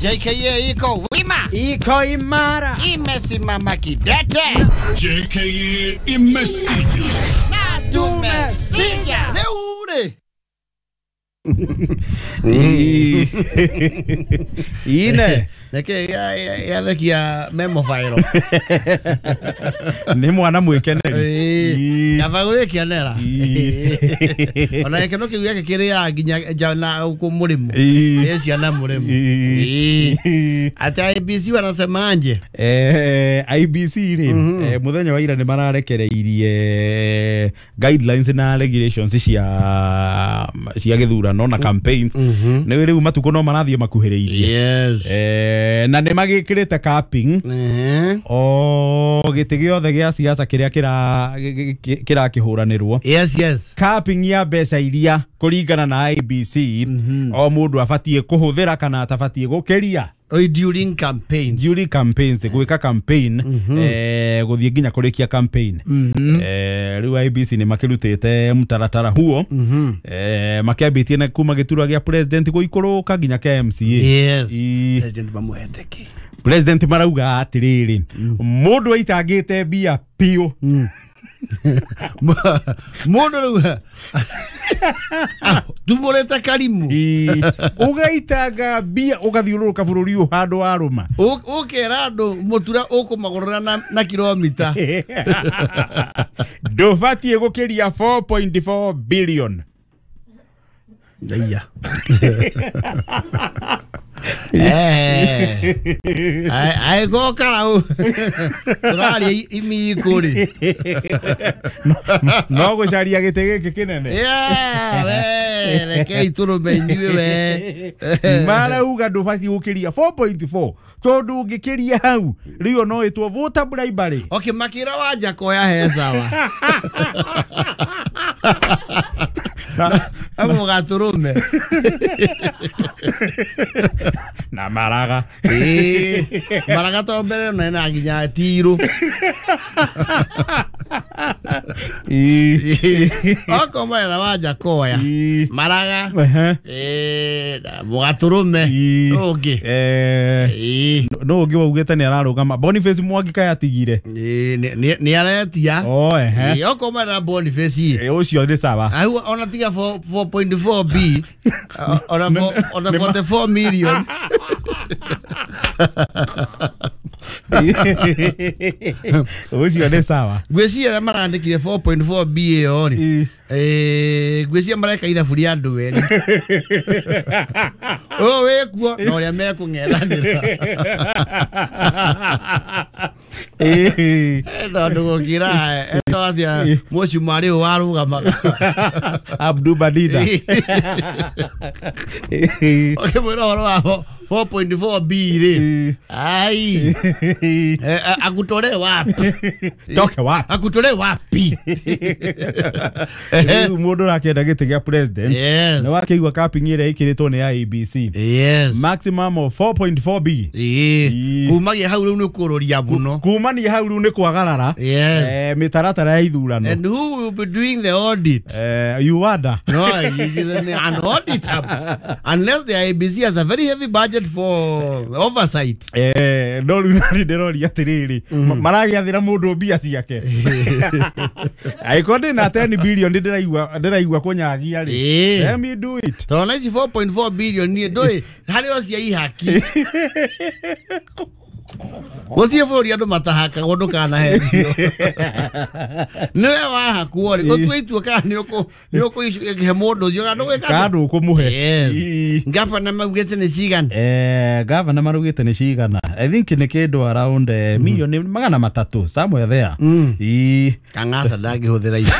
JKA iko wima, iko imara, imesimama kidete. JKA imesija na tumesija. Leure ine neke ya thekia memo file ni mwana mwikeneri yavawe kianera ona ekeno kiu yake kiri ya ginya jana uko murimu yesi ana murimu ata IBC wanasemaje IBC ni muthenya wa ira ni mararekereirie guidelines na regulations cia githurano na campaigns ni riu matuko no marathie makuhireirie yes na ne magikirite capping o giti giothe gia siasa kiria kira kihuranirwo yes capping ya mbeca iria kuringana na IBC o mundu abatie kuhuthira kana atabatie gukeria during campaigns gwika campaign guthie nginya kurikia campaign riu IBC ni makirutite mtaratara huo makiambitie na kuma giturwa gia president guikuruka nginya kia MCA yes president bamuheteke president marauga atiriri mundu aitangite bia pio mundu ruga tumureta karimu ugaitanga bia ugathiururuka bururi uhando wa ruma ukerado mutura ukumagorora na kilomita dofatie gukiria 4.4 billion Daya. Ai go karau. Turari imi kuri. No go sharia gitege kikinene. Yeah, reke ituru menyu we. Mara uga ndufati gukiria 4.4. Tondu ungikiria hau. Rio no itwo voter bribery. Okay, makira waja koya hezawa. Amo gaturume. Na maraga. Maraga to mbere na nginya tiro. Oko mara waja koya. Maraga. Mugaturume. Oge. No oge waugete ni ararugama. Boniface Mwangi kaya tigire. Ni aretia. Oh Oko mara Boniface. Ucio ni sawa. Ai ona tiga 4.4 B. Ona 44 million. Ucio ni sawa. Gweciria marandikire 4.4 B oni. Gweciria mareka ithabu andu weri. Wekuo no ria mekungethanira. Tondu gukira etwacia mucumari warugama Abdu Badida. Okay, mwero wao 4.4 B ri. Ai. Akutore wapi? Toke wapi? Akutore wapi? Mundu rakenda gite gia president. Yes. Na wakiigwa capping ire ikiritwo ni IBC. Yes. Maximum of 4.4 B. Kumagia hau riu ni kuroria muno. Kumania hau riu ni kwagarara. Yes. Mitaratara ya ithurano. And who will be doing the audit? UADA. No, it is an audit. Unless the IBC has a very heavy budget for oversight. No lunari derori atiriri. Maragiathira mundu mbia ciake. Aikonde na 10 billion ndiraigwa kunyagia ri. Let me do it. So nice 4.4 billion ni ndoi hari ocia ihaki. Wotie bori andu matahaka gondu kana herio. Niwe wa hakuo ri utwitwo kana ni uko he mundu cio andu weka kandu kumuhe. Yes. Ngapa maugete ni cigana. Gavana marugite ni cigana. I think ni kindu around million 300 somewhere there. Kang'atha ndagihuthira icio.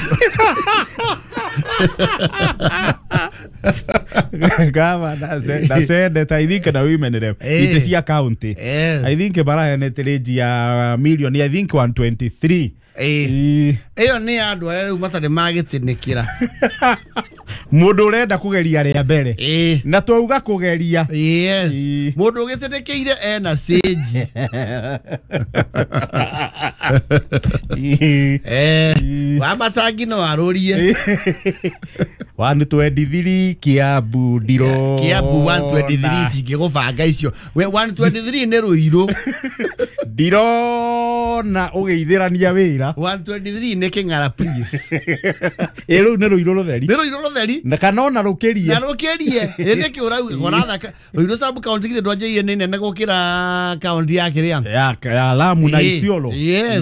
Gavana said that I think the women rep it is your county. Yes. I think bara netereji ya million I think 123 Eyo ni andu arĩa matare magĩtĩnĩkĩra mundu urenda kugeria ria mbere na twauga kugeria yes mundu ũgĩtĩnĩkĩire ena stage wamatangi no arũrie 123 Kiambu ndiro Kiambu 123 tingĩgũbanga icio 123 nĩ Ruiru ndiro na ũgeithĩrania wĩra 123 nĩ Kĩng'ara please rĩu nĩ Ruiru Rutheri na kanona rũkĩrie ĩnĩ kĩũrau ũrathaka Ruiru sub county githĩ ndwanjĩie nĩ nene gũkĩra county ya kĩrĩa ya Lamu na Isiolo yes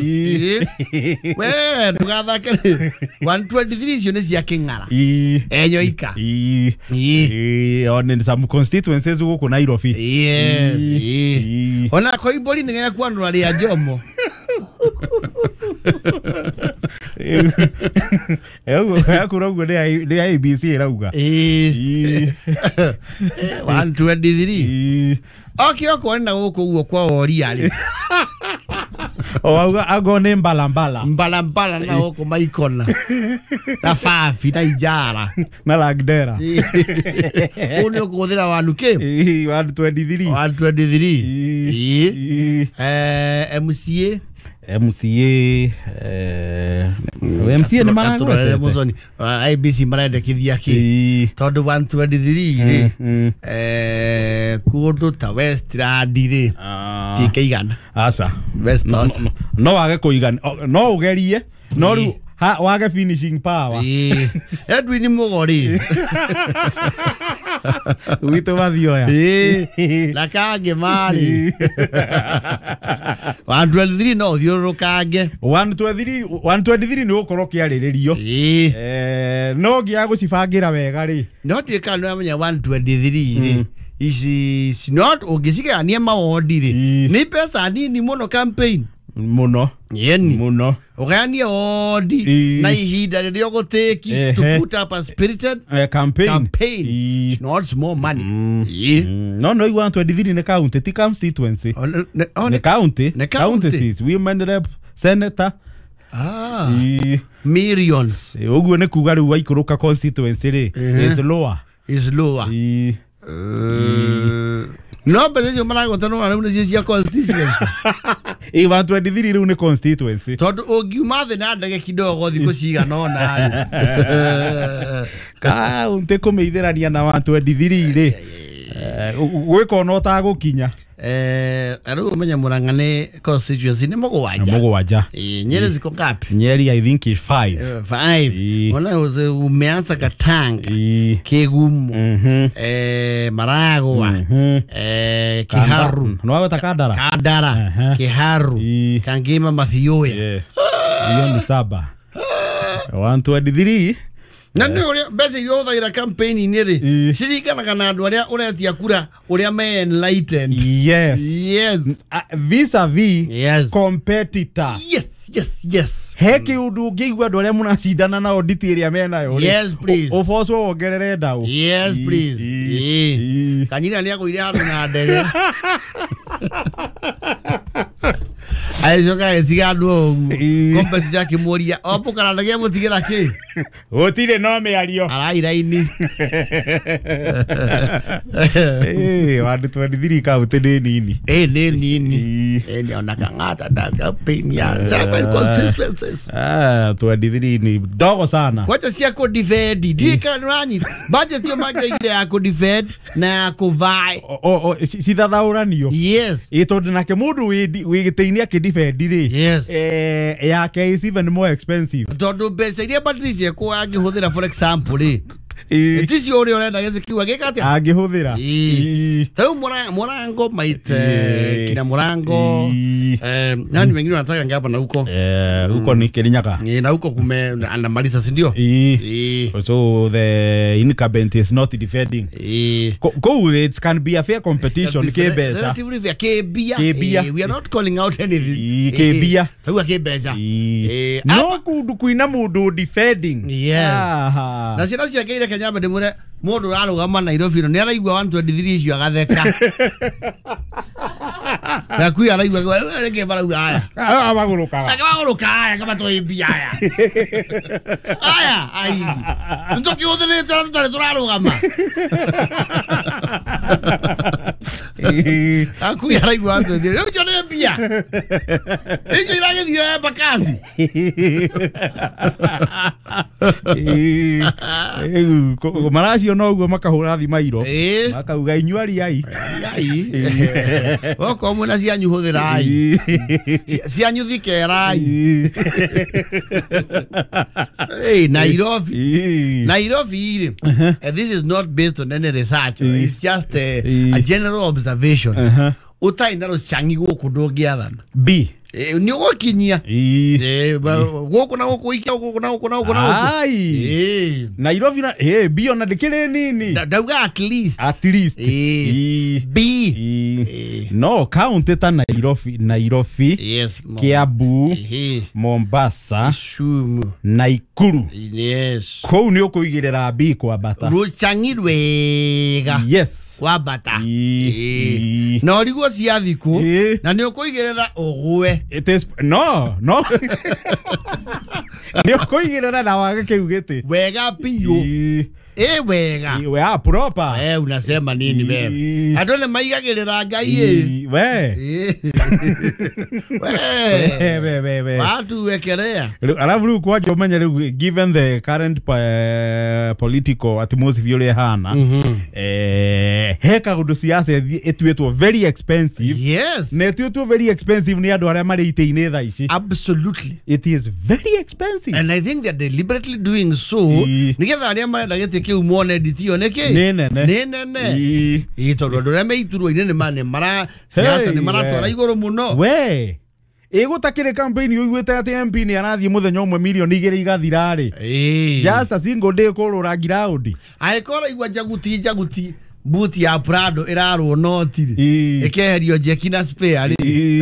we ndũgathake 123 icio nĩ cia Kĩng'ara enyoika on some constituencies gũkũ Nairobi yes ona Koimbũri nĩ gĩakwanũra rĩa Jomo yakura uguo nĩ ABC ĩrauga 123 okĩoko na gũkũ guo kwa oria rĩ auga ago nĩ mbalambala na gũkũ Maikona na Fafi na Ijara na Lagdera ũnĩ ũkũhũthĩra wandu kĩ 123 MCA nĩ maragwetete mũzoni IBC marendekithia kĩ tondũ 123 rĩ kũndũ ta Westland rĩ ti kĩigana aca West no wage kũigana no ũgerie no rĩu wage finishing power Edwin Mugori wito mathioya na kange mari 123 no thiũrũrũkange 123 nĩ ũkorwo kĩarĩrĩrio no gĩa gũcibangira wega rĩ no tuĩka nĩ amenya 123 rĩ is not ũngĩcigania mawondi rĩ nĩ pesa nini mũno campaign muno yeni muno ugania odi na ihinda rĩrĩa ũgũtĩki to put up a spirited campaign not small money no 123 nĩ county ti constituency nĩ counties women rep senator millions ũguo nĩ kuga rĩu waikũrũka constituency rĩ is lower no pesa maragotana na rĩu cia constituency 123 rĩu nĩ constituency tondũ ũngiuma thĩ na ndege kidogo thikũ cigana ona kaunti kũmeithĩrania na 123 rĩ gwĩka no ũtagũkinya rĩu ũmenya Mũrang'a nĩ constituency nĩ mũgwanja Nyeri ziko ngapi Nyeri I think is 5 ona umeanza Gatanga Kigumo Maragwa Kiharu no Kandara Kiharu Kangema Mathioya hiyo ni 7 123 na nĩ ũrĩa mbeca iria ũhũthagĩra campaign-inĩ rĩ ciringanaga na andũ arĩa ũretia kura ũrĩa me enlightened yes vis-a-vis competitor yes he kĩũndũ ũngĩigua andũ arĩa mũracindana na audit ĩrĩa menayo ũbocwo wongerere ndaũ Kanyina nĩ agũire handũ na ndege aicoka gĩtiga andũ competitor akĩmũria opũkana ndege mũtigĩra kĩ gũtirĩ no mĩario arairaini 123 kaunti nĩ nini nĩ nini ona Kang'ata da campaign ya 7 constituencies 23 ni dogo sana kwacha cia ku defend ndika nranyi budget yo magĩire ya ku defend na ya ku vai cithathauranio yes tondũ nake mũndũ wĩ gĩtĩ-inĩ akĩdefend rĩ yake is even more expensive tondũ mbeca iria Patricia ko angĩhũthĩra for example rĩ tisi ũrĩa ũrenda gĩkiuga gĩkatĩa angĩhũthĩra tau Mũrango maite kina Mũrango nani wengine wanataka ngapa na huko ni Kirinyaga na huko kume anamaliza si ndio so the incumbent is not defending go it can be a fair competition kebeza relatively fair kebia we are not calling out anything kebia tau kebeza no kundu kuina mundu defending na ciana cia Keire Kenyamba ndimure mundu ararugama Nairobi no nĩ araigua 123 icio agatheka Na kuya araigua reke barauga aya. Abagoroka. Akabagoroka kama toimbia aya. Aya, ai. Ndoki odele turarugama. Akuya araigua ando. Yo jone mbia. Ijo iragethira bakazi. Maracio no uguo makahura thimairo. Makauga inyuari ai. Oko muna cianyu huthirai. Cianyu thikerai. Hey, Nairobi. Nairobi. This is not based on any research. It's just a general observation. Utai ndaro ciangi guku ndungiathana. B. Ni ukinyia. Guku na guku ikia guku na guku na guku na guku. Ai. Nairobi na B ona ndikire nini. Dauga at least. At least. B. No, count ta Nairobi. Yes. Kiambu. Mombasa. Kisumu. Naikuru. Yes. Kou ni ukuigirira B kwa bata. Ruchangirwega. Yes. Kwa bata. Na origo cia thiku na ni ukuigirira ogwe. It is no. Ni ukuigirira na wage kiugite. Wega piyo. Wega. We proper. Unasema nini wewe? Adole maigagirira ngai we. Watu wekelea. Alafu lu kwa jomanya given the current political atmosphere ile hana. Heka kundu siasa etuetwo very expensive. Yes. Na etuetwo very expensive ni andu aria mari ite-ini tha ici. Absolutely. It is very expensive. And I think they're deliberately doing so. Nigetha aria marenda gete kiu muone ditio neke. Nene. Ito ndo reme iturwo inene mane mara siasa ni mara twara igoro muno. We. Gutakire campaign uiguite ati MP ni arathie muthenya umwe milioni 2 igathirari. Just a single day call ground. Aikora igwa jaguti buti ya Prado irarwo notiri. Ekeherio jekina spare.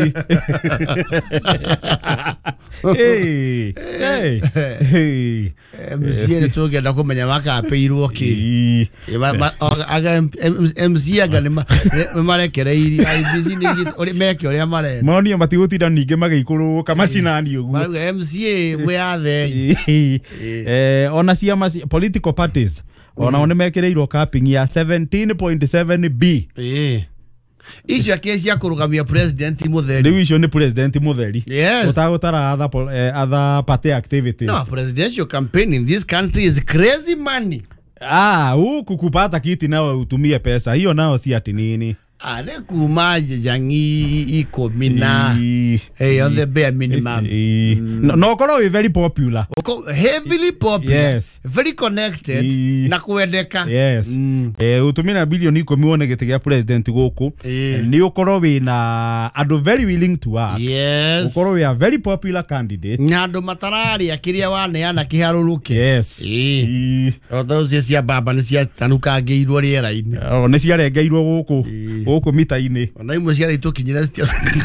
MCA tugenda kumenya makapeirwo ki. Aga MC aga ni marekereiri IBC ni ori meke ori amare. Moni matigutinda ninge magiikuru kamacinani uguo. MCA we athe. Ona ciama political parties. Ona one mekereirwo capping ya 17.7 B. Icio kesi ya kurugamia president Mutheri. Riu icio ni president Mutheri. Yes. Utagutara other party activities. No, presidential campaign in this country is crazy money. Huku kupata kiti nao utumie pesa. Hiyo nao si ati nini. Ale kumaje jangi iko mina. On the bare minimum. No koro very popular. Heavily popular. Yes. Very connected. Na kuendeka. Yes. Utumina bilioni 10 wone gete gya president goku. Ni ukoro we na ado very willing to work. Yes. Ukoro we a very popular candidate. Nyando matarari akiria wane ana kiharuruke. Yes. Those cia baba ni cia tanuka ngeirwo riera-ini. Ni cia rengeirwo goku. Oko mita-ini. Ona imwe ciara itukinyira citia.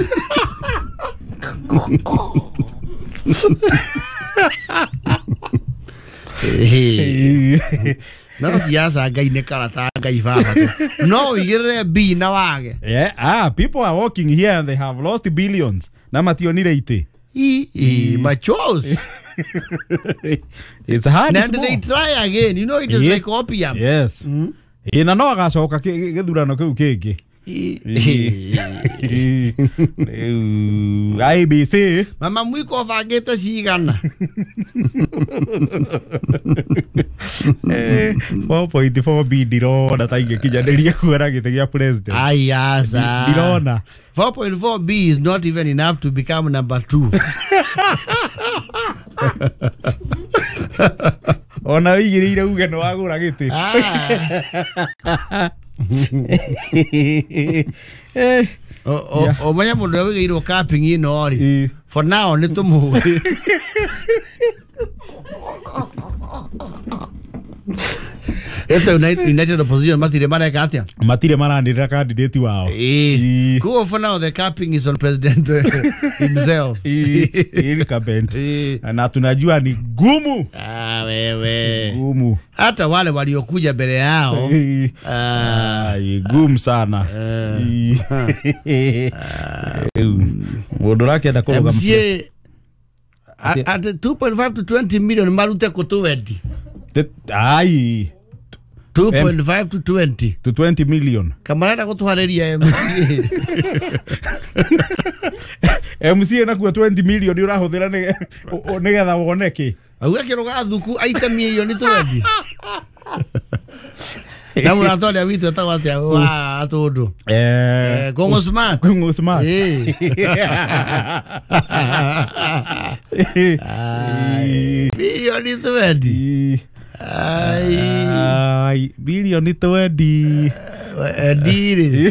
No siasa ngai ne karata ngai baba. No igire B na wage. People are walking here and they have lost billions. Na mationire ite. Machos. It's hard. And they try again. You know it is like opium. Yes. Ina no agacoka githurano kiu kingi. IBC mama mwiko vagete cigana 4.4 B ndirona ta ingĩkinyanĩria kuona gĩtĩ gĩa president. Asa ndirona 4.4 B is not even enough to become number 2. Ona wigĩrĩire uge nĩ wagũra gĩtĩ. Manya mundu wigirwo capping ino ri for now ni tumu United opposition matire mareka atia matire maranirira candidate wao go for now the capping is on president himself cabinet na tunajua ni gumu wewe. Gumu. Hata wale waliokuja mbele yao. Gumu sana. Wodorake atakoga msie. At 2.5 to 20 million marute ko 20. Ai. 2.5 to 20. To 20 million. Kamarada ko tuhareria MCA. MCA na kuwa 20 million urahuthira nigetha woneke. Auga kiroga thuku aita million to 20. Na murathole awitu atawate atodo. Kongo smart. Kongo smart. Million to 20. Ai, bilioni 20. Diri.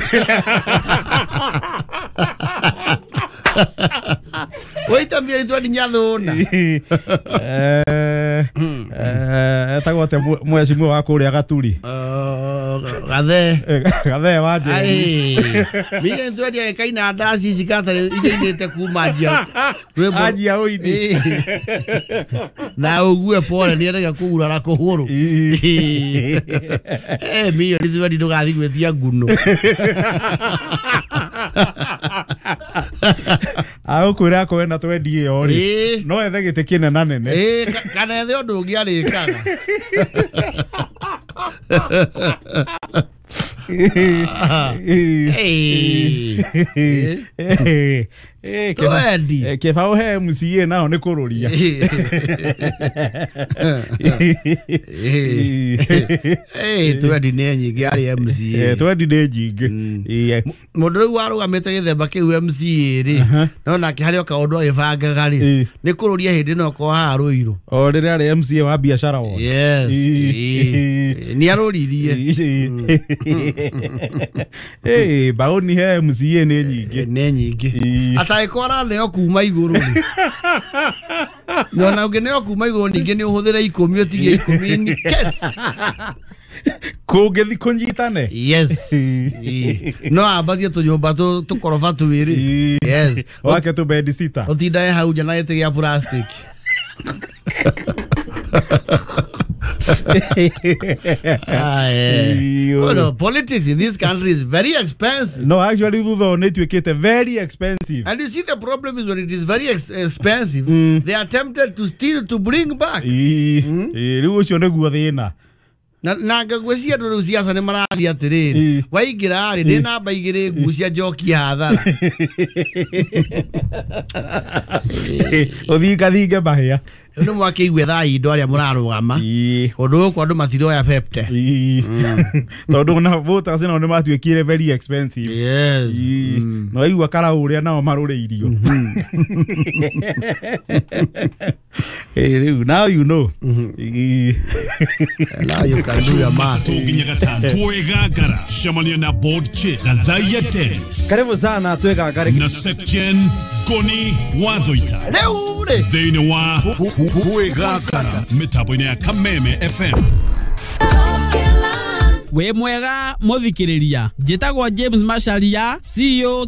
Waita milioni 20 nyathona. Tagote mwecimu wa kuria gaturi. Gathe waje. Milioni 20 ekaina ndasi cikata igeindete kuma njia. Ajia oini. Na ugue pole ni erega kugura ra kuhuru. Milioni 20 ndugathi gwetia nguno. Au kwira ko wena 20 yori. No ethe gite kinena nene. Kana ethe undu ungiari kana. Kefao he MCA nao ni kururia. Twedi ne nyingi ari MCA. Twedi ne nyingi. Mundu warugamite githemba kiu MCA ri. No nake hari okaundu agibangaga ri. Ni kururia hindi no ko haruiru. O riri ari MCA wa biashara won. Yes. Ni aruririe. Baoni he MCA ne nyingi. Ne nyingi. Ataikora leo kuma iguru. No na ugene kuma iguru ninge ni uhuthira 10 otige 10 ni kes. Kugethi kunyitane. Yes. No abathie tunyumba tukorofa tuwiri. Yes. Wake tu bed sita. Otindae hau jana yete ya plastic. Oh, no, politics in this country is very expensive. No, actually, it's very expensive. And you see, the problem is when it is very expensive, they are tempted to steal to bring back. Na ngagwecia ndu siasa ne marathi atiriri waigira ari ndi namba igiri gucia njoki hathara Othingathinge mahia no mwake igwe thai ndo aria murarugama undu kwa andu matiro ya pepte tondu na voters no ne matuikire very expensive. Yes. No igwa kara uria nao maruriirio. Now you know. Now you can do your math. Twegagara shamania na board che na Dhaya Tennis. Karibu sana twegagara na section Goni Wathoita. Leo ure thini wa twegagara mitaboine ya Kameme FM. We mwega muthikiriria njitagwo James Masharia CEO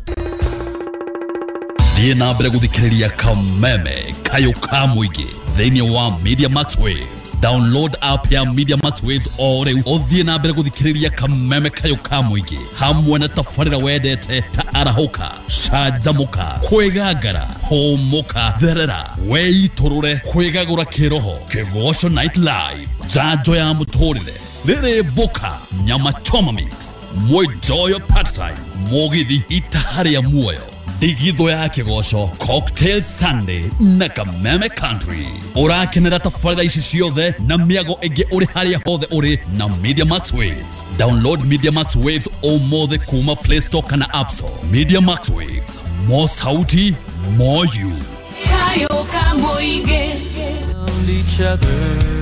Dina mbere guthikiriria Kameme kayo kamuige thini wa Media Max Waves. Download app ya Media Max Waves ore othie na mbere guthikiriria Kameme kayo kamuige hamwe na tafarira wedete ta arahoka shajamuka kwegagara homoka therera weitorore kwegagura kiroho Kegosho Night Live jajo ya mutorire Lere boka nyama choma mix Moi joyo pastime mogithi itahari ya muoyo Digitho ya Kegosho Cocktail Sunday na Kameme Country. Urakenera tafarira ici ciothe na miago ege uri haria hothe uri na Media Max Waves. Download Media Max Waves omothe kuma Play Store kana App Store. Media Max Waves, more sauti, more you. Kayo kamoige each other.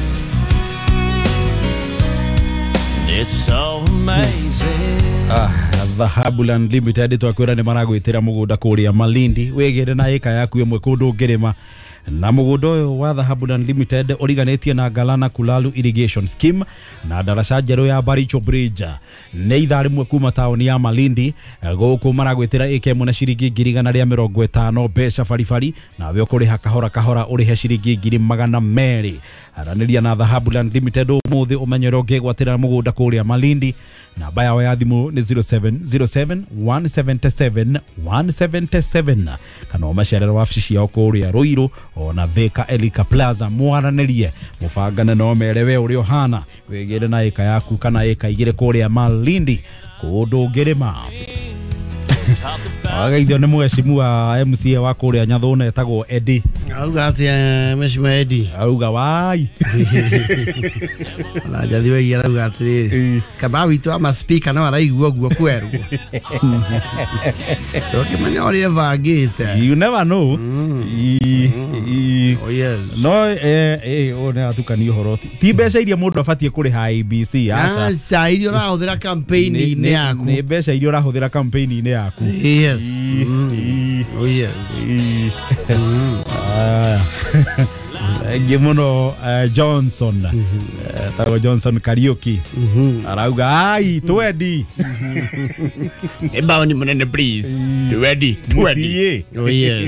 It's so amazing. Dhahabu Unlimited twakwira ni maragwitira mugunda kuria Malindi wegere na eka yaku imwe kundu ngirima na mugundo wa Dhahabu Unlimited origanetie na Galana Kulalu Irrigation Scheme na daraca njeru ya Baricho Bridge nĩ ithaa rĩmwe kuma taoni ya Malindi gũkũ maragwĩtĩra ĩkemwe na ciringi 150 mbeca baribari na we ũkũrĩha kahora kahora ũrĩhe ciringi 200 aranĩria na Dhahabu Unlimited ũmũthĩ ũmenyero ũngĩgwatĩra mũgũnda kũrĩa Malindi namba yao ya thimũ nĩ 0707 177 177 kana ũmacerere wabici yao kũrĩa Ruiru ona Thika Elika Plaza mwaranĩrie mũbangane no mere we ũrĩ ohana wĩgĩre na ĩka yaku kana ĩka igĩrĩ kũrĩa Malindi kũndũ ngĩrĩma Agaithio nĩ mwecimu wa MCA wa kũrĩa Nyathũna etagwo Eddie. Auga atĩa mwecimu Eddie? Auga wai. Na jathiwe igira auga atĩrĩrĩ. Kaba witũ ama speaker no araigua guo kweru. Ndokĩmenya ũrĩa vangĩte. You never know. Oh yes. No one atukani ũhoro. Ti mbeca iria mũndũ abatie kũrĩha IBC aca. Aca iria ũrahũthĩra campaign-inĩ yaku. Nĩ mbeca iria ũrahũthĩra campaign-inĩ yaku. Yes. Oh yes. Gimuno Johnson tago Johnson Karaoke arauga ai twendi eba ni munene please twendi oh yes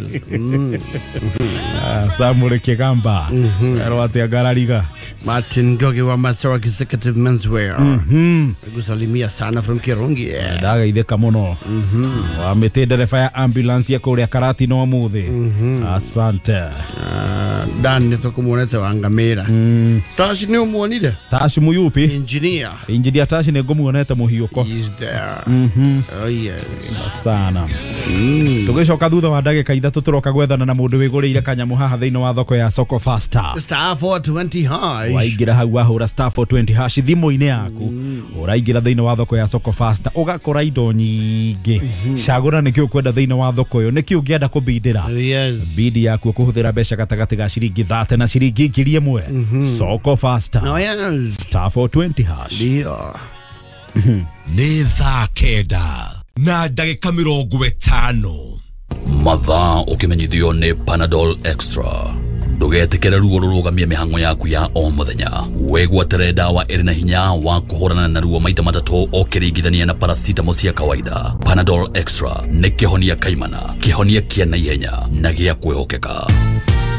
Samuel Kigamba arwate agarariga Martin Goge wa Masara Executive Menswear gusalimia sana from Kirungi daga itheka muno wa mete dereva ya ambulance ya kũrĩa Karati no muthi asante Dan nitokumuonete wangamira Tashi ni umuonide Tashi muyupi engineer Tashi ni ngumuonete muhiuko he's there oh yes sana tugicoka thutha wa ndagĩka ithatũ turoka gwethana na mũndũ wĩgũrĩire kanyamu haha thĩinĩ wa thoko ya Soko Faster star 420 hash waingĩra hau wahũra star 420 hash thimũ-inĩ yaku ũraingĩra thĩinĩ wa thoko ya Soko Faster ũgakora indo nyingĩ cagũra nĩkĩo kwenda thĩinĩ wa thoko ĩyo nĩkĩo ũngĩenda kũbindĩra bidi yaku kũhũthĩra mbeca gatagatĩ ga ciringi 30 na ciringi 1,000 Soko Faster star 420 hash nĩ thaa kenda na ndagĩka 50 mathaa ũkĩmenyithio nĩ Panadol Extra ndũgetĩkĩre ruo rũrũgamie mĩhang'o yaku ya o mũthenya wĩgwatĩre ndawa ĩrĩ na hinya wa kũhũrana na ruo maita matatũ ũkĩringithania na paracetamol cia kawaida. Panadol Extra nĩ kĩhonia kaimana, kĩhonia kĩa naihenya na gĩa kwĩhokeka.